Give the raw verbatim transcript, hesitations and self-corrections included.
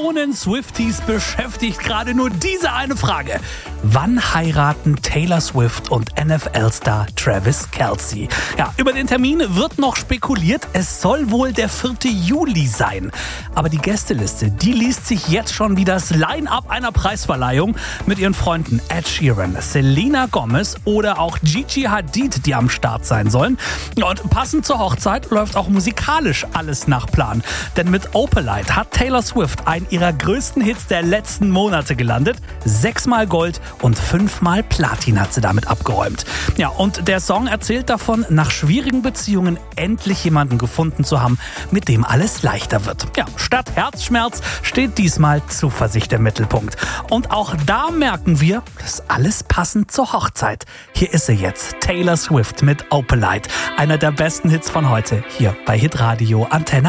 Millionen Swifties beschäftigt gerade nur diese eine Frage. Wann heiraten Taylor Swift und N F L-Star Travis Kelce? Ja, über den Termin wird noch spekuliert. Es soll wohl der vierte Juli sein. Aber die Gästeliste, die liest sich jetzt schon wie das Line-Up einer Preisverleihung mit ihren Freunden Ed Sheeran, Selena Gomez oder auch Gigi Hadid, die am Start sein sollen. Und passend zur Hochzeit läuft auch musikalisch alles nach Plan. Denn mit Opalite hat Taylor Swift einen ihrer größten Hits der letzten Monate gelandet. Sechsmal Gold und fünfmal Platin hat sie damit abgeräumt. Ja, und der Song erzählt davon, nach schwierigen Beziehungen endlich jemanden gefunden zu haben, mit dem alles leichter wird. Ja, statt Herzschmerz steht diesmal Zuversicht im Mittelpunkt. Und auch da merken wir, das ist alles passend zur Hochzeit. Hier ist sie jetzt, Taylor Swift mit Opalite. Einer der besten Hits von heute, hier bei Hitradio Antenne.